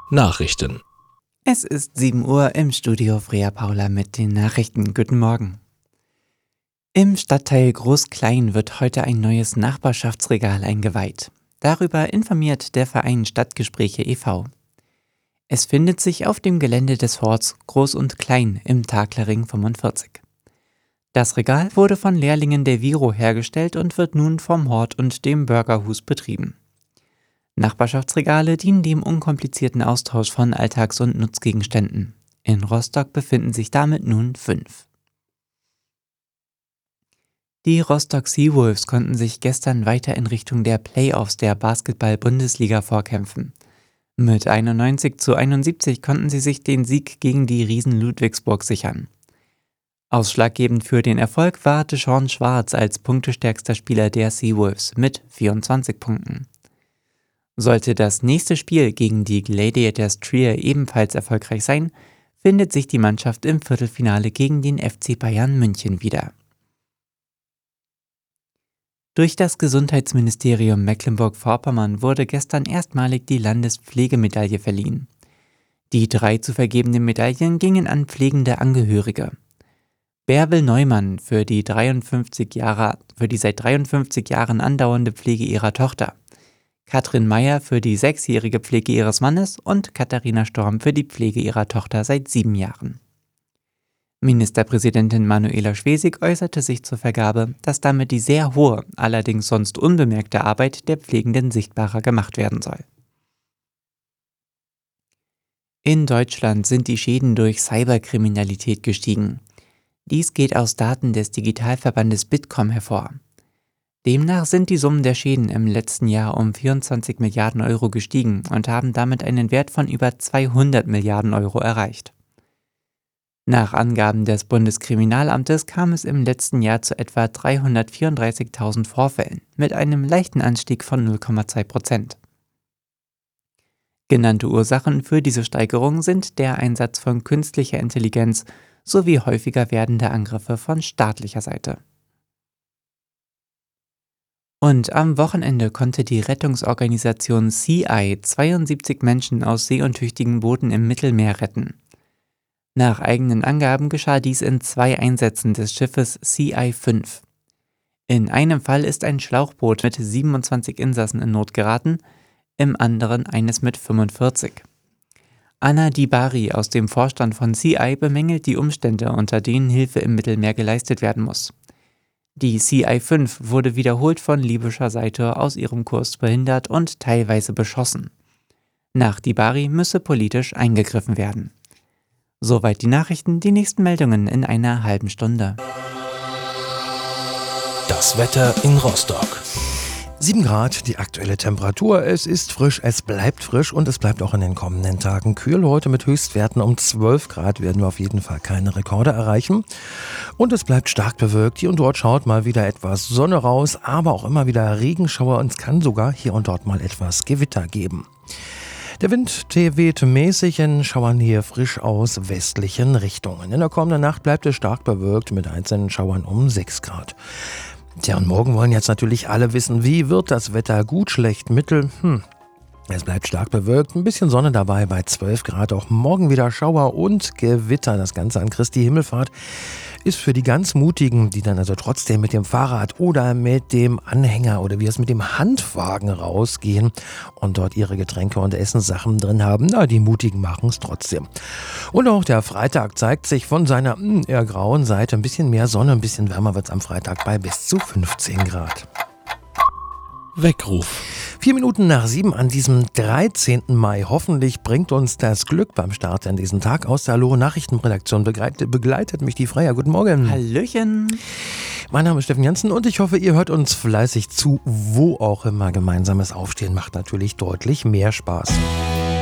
Nachrichten. Es ist 7 Uhr im Studio Freya Paula mit den Nachrichten. Guten Morgen. Im Stadtteil Groß-Klein wird heute ein neues Nachbarschaftsregal eingeweiht. Darüber informiert der Verein Stadtgespräche e.V. Es findet sich auf dem Gelände des Horts Groß und Klein im Taklerring 45. Das Regal wurde von Lehrlingen der Viro hergestellt und wird nun vom Hort und dem Burgerhus betrieben. Nachbarschaftsregale dienen dem unkomplizierten Austausch von Alltags- und Nutzgegenständen. In Rostock befinden sich damit nun 5. Die Rostock Seawolves konnten sich gestern weiter in Richtung der Playoffs der Basketball-Bundesliga vorkämpfen. Mit 91:71 konnten sie sich den Sieg gegen die Riesen Ludwigsburg sichern. Ausschlaggebend für den Erfolg war Deshaun Schwarz als punktestärkster Spieler der Seawolves mit 24 Punkten. Sollte das nächste Spiel gegen die Gladiators Trier ebenfalls erfolgreich sein, findet sich die Mannschaft im Viertelfinale gegen den FC Bayern München wieder. Durch das Gesundheitsministerium Mecklenburg-Vorpommern wurde gestern erstmalig die Landespflegemedaille verliehen. Die 3 zu vergebenden Medaillen gingen an pflegende Angehörige. Bärbel Neumann für die seit 53 Jahren andauernde Pflege ihrer Tochter, Katrin Meyer für die 6-jährige Pflege ihres Mannes und Katharina Storm für die Pflege ihrer Tochter seit 7 Jahren. Ministerpräsidentin Manuela Schwesig äußerte sich zur Vergabe, dass damit die sehr hohe, allerdings sonst unbemerkte Arbeit der Pflegenden sichtbarer gemacht werden soll. In Deutschland sind die Schäden durch Cyberkriminalität gestiegen. Dies geht aus Daten des Digitalverbandes Bitkom hervor. Demnach sind die Summen der Schäden im letzten Jahr um 24 Milliarden Euro gestiegen und haben damit einen Wert von über 200 Milliarden Euro erreicht. Nach Angaben des Bundeskriminalamtes kam es im letzten Jahr zu etwa 334.000 Vorfällen mit einem leichten Anstieg von 0,2%. Genannte Ursachen für diese Steigerung sind der Einsatz von künstlicher Intelligenz sowie häufiger werdende Angriffe von staatlicher Seite. Und am Wochenende konnte die Rettungsorganisation CI 72 Menschen aus seeuntüchtigen Booten im Mittelmeer retten. Nach eigenen Angaben geschah dies in 2 Einsätzen des Schiffes CI-5. In einem Fall ist ein Schlauchboot mit 27 Insassen in Not geraten, im anderen eines mit 45. Anna Dibari aus dem Vorstand von CI bemängelt die Umstände, unter denen Hilfe im Mittelmeer geleistet werden muss. Die CI-5 wurde wiederholt von libyscher Seite aus ihrem Kurs behindert und teilweise beschossen. Nach Dibari müsse politisch eingegriffen werden. Soweit die Nachrichten, die nächsten Meldungen in einer halben Stunde. Das Wetter in Rostock. 7 Grad, die aktuelle Temperatur. Es ist frisch, es bleibt frisch und es bleibt auch in den kommenden Tagen kühl. Heute mit Höchstwerten um 12 Grad werden wir auf jeden Fall keine Rekorde erreichen. Und es bleibt stark bewölkt. Hier und dort schaut mal wieder etwas Sonne raus, aber auch immer wieder Regenschauer und es kann sogar hier und dort mal etwas Gewitter geben. Der Wind weht mäßig in Schauern hier frisch aus westlichen Richtungen. In der kommenden Nacht bleibt es stark bewölkt mit einzelnen Schauern um 6 Grad. Tja, und morgen wollen jetzt natürlich alle wissen, wie wird das Wetter? Gut, schlecht, mittel? Es bleibt stark bewölkt, ein bisschen Sonne dabei bei 12 Grad. Auch morgen wieder Schauer und Gewitter. Das Ganze an Christi Himmelfahrt ist für die ganz Mutigen, die dann also trotzdem mit dem Fahrrad oder mit dem Anhänger oder wie es mit dem Handwagen rausgehen und dort ihre Getränke und Essenssachen drin haben. Na, die Mutigen machen es trotzdem. Und auch der Freitag zeigt sich von seiner eher grauen Seite. Ein bisschen mehr Sonne, ein bisschen wärmer wird es am Freitag bei bis zu 15 Grad. Weckruf. 4 Minuten nach 7 an diesem 13. Mai. Hoffentlich bringt uns das Glück beim Start in diesen Tag. Aus der Hallo Nachrichtenredaktion begleitet mich die Freya. Guten Morgen. Hallöchen. Mein Name ist Steffen Jansen und ich hoffe, ihr hört uns fleißig zu, wo auch immer. Gemeinsames Aufstehen macht natürlich deutlich mehr Spaß.